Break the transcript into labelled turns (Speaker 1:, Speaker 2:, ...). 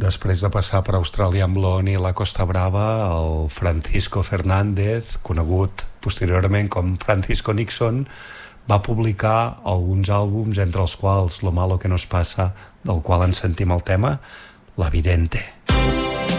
Speaker 1: després de passar per Austràlia amb l'ON i la Costa Brava, el Francisco Fernández, conegut posteriorment com Francisco Nixon, va publicar alguns àlbums, entre els quals Lo malo que nos pasa, del qual en sentim el tema, La Vidente.